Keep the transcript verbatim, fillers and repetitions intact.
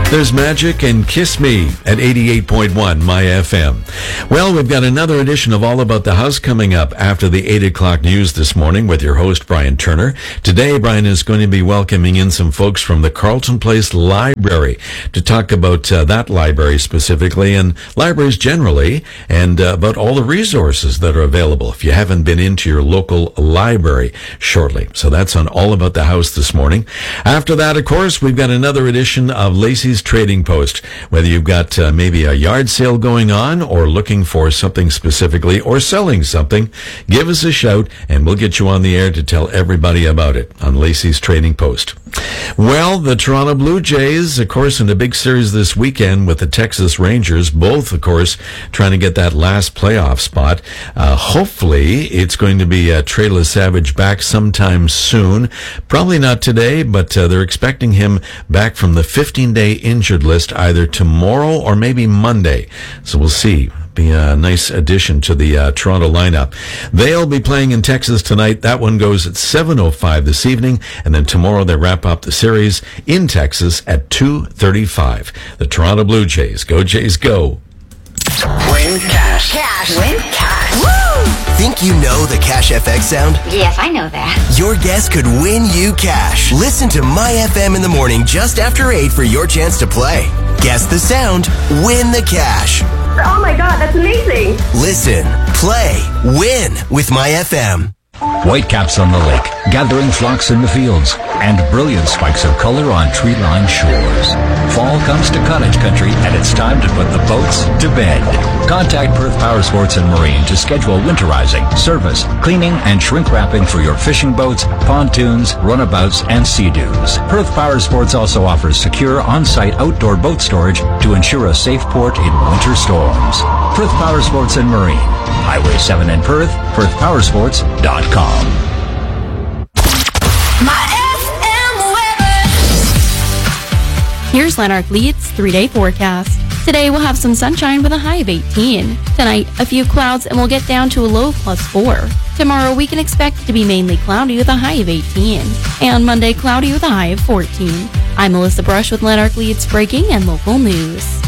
There's Magic and Kiss Me at eighty-eight point one My F M. Well, we've got another edition of All About the House coming up after the eight o'clock news this morning with your host, Brian Turner. Today, Brian is going to be welcoming in some folks from the Carleton Place Library to talk about uh, that library specifically and libraries generally, and uh, about all the resources that are available if you haven't been into your local library shortly. So that's on All About the House this morning. After that, of course, we've got another edition of Lacey's Trading Post. Whether you've got uh, maybe a yard sale going on or looking for something specifically or selling something, give us a shout and we'll get you on the air to tell everybody about it on Lacey's Trading Post. Well, the Toronto Blue Jays, of course, in a big series this weekend with the Texas Rangers, both, of course, trying to get that last playoff spot. Uh, hopefully, it's going to be uh, Trey Savage back sometime soon. Probably not today, but uh, they're expecting him back from the fifteen-day injured list either tomorrow or maybe Monday. So we'll see. Be a nice addition to the uh, Toronto lineup. They'll be playing in Texas tonight. That one goes at seven oh five this evening, and then tomorrow they wrap up the series in Texas at two thirty-five. The Toronto Blue Jays. Go Jays, go. Win cash. Cash. Win cash. Woo! Think you know the Cash F X sound? Yes, I know that. Your guess could win you cash. Listen to My F M in the morning just after eight for your chance to play. Guess the sound, win the cash. Oh my God, that's amazing. Listen, play, win with My F M. Whitecaps on the lake, gathering flocks in the fields, and brilliant spikes of color on tree-lined shores. Fall comes to cottage country, and it's time to put the boats to bed. Contact Perth Power Sports and Marine to schedule winterizing, service, cleaning, and shrink wrapping for your fishing boats, pontoons, runabouts, and sea-doos. Perth Power Sports also offers secure on-site outdoor boat storage to ensure a safe port in winter storms. Perth Power Sports and Marine, Highway seven in Perth, perth power sports dot com. My F M weather. Here's Lanark Leeds three-day forecast. Today we'll have some sunshine with a high of eighteen. Tonight, a few clouds and we'll get down to a low of plus four. Tomorrow we can expect it to be mainly cloudy with a high of eighteen. And Monday, cloudy with a high of fourteen. I'm Melissa Brush with Lanark Leeds breaking and local news.